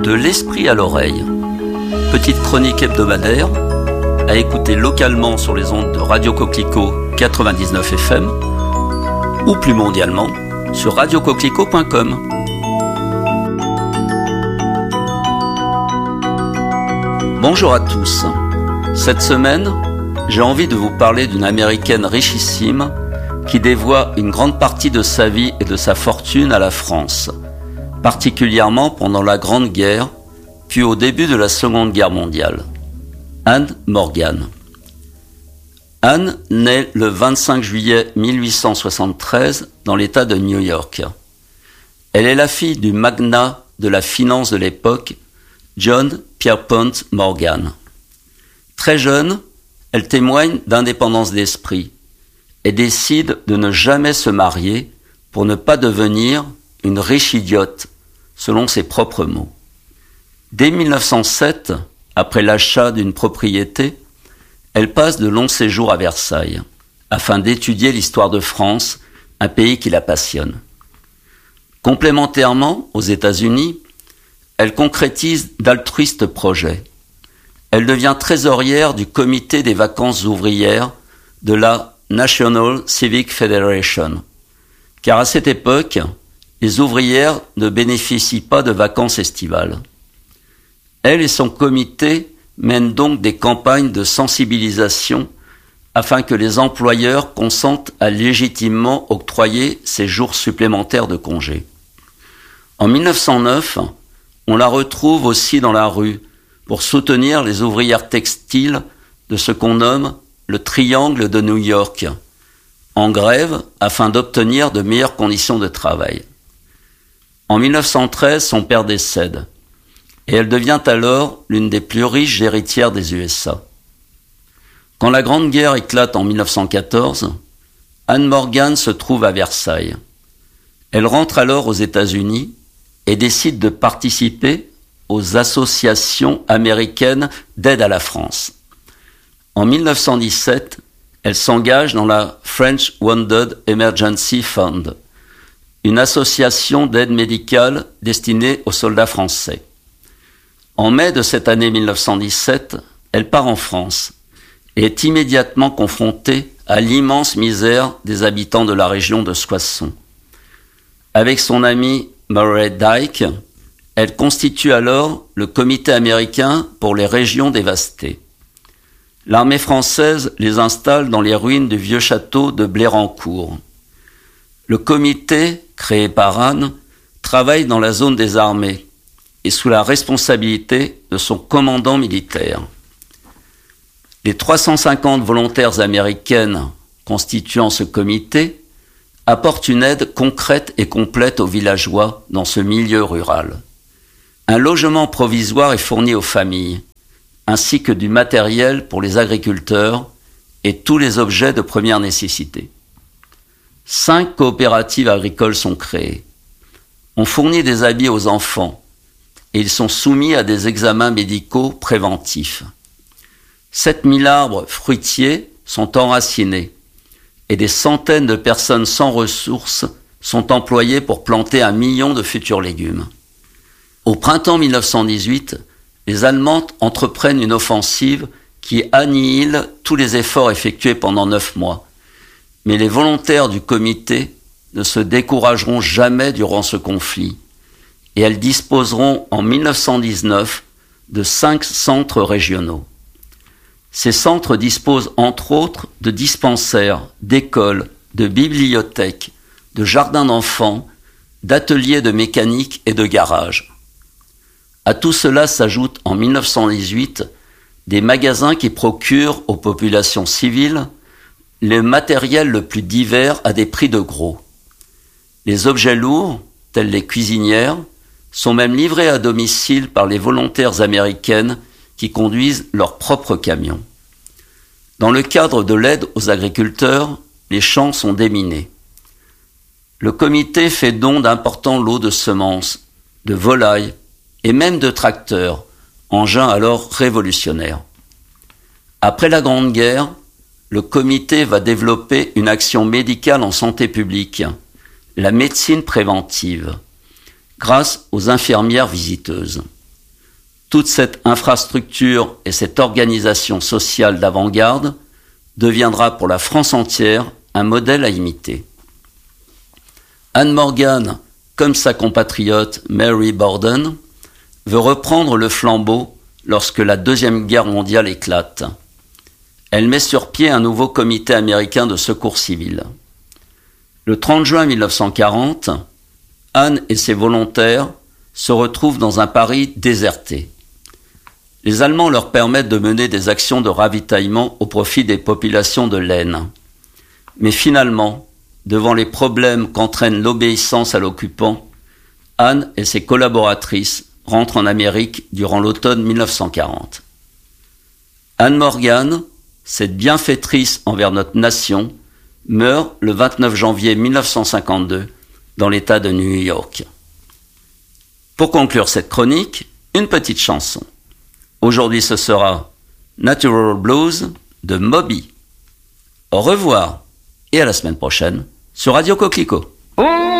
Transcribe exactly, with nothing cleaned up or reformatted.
De l'esprit à l'oreille. Petite chronique hebdomadaire à écouter localement sur les ondes de Radio Coquelicot quatre-vingt-dix-neuf F M ou plus mondialement sur radio coquelicot point com. Bonjour à tous. Cette semaine, j'ai envie de vous parler d'une Américaine richissime qui dévoie une grande partie de sa vie et de sa fortune à la France, particulièrement pendant la Grande Guerre, puis au début de la Seconde Guerre mondiale. Anne Morgan. Anne naît le vingt-cinq juillet mille huit cent soixante-treize dans l'État de New York. Elle est la fille du magnat de la finance de l'époque, John Pierpont Morgan. Très jeune, elle témoigne d'indépendance d'esprit et décide de ne jamais se marier pour ne pas devenir une riche idiote, selon ses propres mots. Dès mille neuf cent sept, après l'achat d'une propriété, elle passe de longs séjours à Versailles, afin d'étudier l'histoire de France, un pays qui la passionne. Complémentairement, aux États-Unis, elle concrétise d'altruistes projets. Elle devient trésorière du comité des vacances ouvrières de la National Civic Federation, car à cette époque, les ouvrières ne bénéficient pas de vacances estivales. Elle et son comité mènent donc des campagnes de sensibilisation afin que les employeurs consentent à légitimement octroyer ces jours supplémentaires de congé. En mille neuf cent neuf, on la retrouve aussi dans la rue pour soutenir les ouvrières textiles de ce qu'on nomme le Triangle de New York, en grève afin d'obtenir de meilleures conditions de travail. En mille neuf cent treize, son père décède et elle devient alors l'une des plus riches héritières des U S A. Quand la Grande Guerre éclate en mille neuf cent quatorze, Anne Morgan se trouve à Versailles. Elle rentre alors aux États-Unis et décide de participer aux associations américaines d'aide à la France. En mille neuf cent dix-sept, elle s'engage dans la French Wounded Emergency Fund, une association d'aide médicale destinée aux soldats français. En mai de cette année mille neuf cent dix-sept, elle part en France et est immédiatement confrontée à l'immense misère des habitants de la région de Soissons. Avec son amie Murray Dyke, elle constitue alors le comité américain pour les régions dévastées. L'armée française les installe dans les ruines du vieux château de Blérancourt. Le comité, créé par Anne, travaille dans la zone des armées et sous la responsabilité de son commandant militaire. Les trois cent cinquante volontaires américaines constituant ce comité apportent une aide concrète et complète aux villageois dans ce milieu rural. Un logement provisoire est fourni aux familles, ainsi que du matériel pour les agriculteurs et tous les objets de première nécessité. Cinq coopératives agricoles sont créées. On fournit des habits aux enfants et ils sont soumis à des examens médicaux préventifs. sept mille arbres fruitiers sont enracinés et des centaines de personnes sans ressources sont employées pour planter un million de futurs légumes. Au printemps mille neuf cent dix-huit, les Allemands entreprennent une offensive qui annihile tous les efforts effectués pendant neuf mois. Mais les volontaires du comité ne se décourageront jamais durant ce conflit et elles disposeront en mille neuf cent dix-neuf de cinq centres régionaux. Ces centres disposent entre autres de dispensaires, d'écoles, de bibliothèques, de jardins d'enfants, d'ateliers de mécanique et de garages. À tout cela s'ajoutent en mille neuf cent dix-huit des magasins qui procurent aux populations civiles le matériel le plus divers à des prix de gros. Les objets lourds, tels les cuisinières, sont même livrés à domicile par les volontaires américaines qui conduisent leurs propres camions. Dans le cadre de l'aide aux agriculteurs, les champs sont déminés. Le comité fait don d'importants lots de semences, de volailles et même de tracteurs, engins alors révolutionnaires. Après la Grande Guerre, le comité va développer une action médicale en santé publique, la médecine préventive, grâce aux infirmières visiteuses. toute cette infrastructure et cette organisation sociale d'avant-garde deviendra pour la France entière un modèle à imiter. Anne Morgan, comme sa compatriote Mary Borden, veut reprendre le flambeau lorsque la Deuxième Guerre mondiale éclate. Elle met sur pied un nouveau comité américain de secours civil. Le trente juin mille neuf cent quarante, Anne et ses volontaires se retrouvent dans un Paris déserté. Les Allemands leur permettent de mener des actions de ravitaillement au profit des populations de l'Aisne. Mais finalement, devant les problèmes qu'entraîne l'obéissance à l'occupant, Anne et ses collaboratrices rentrent en Amérique durant l'automne mille neuf cent quarante. Anne Morgan, cette bienfaitrice envers notre nation, meurt le vingt-neuf janvier mille neuf cent cinquante-deux dans l'État de New York. Pour conclure cette chronique, une petite chanson. Aujourd'hui, ce sera Natural Blues de Moby. Au revoir et à la semaine prochaine sur Radio Coquelicot.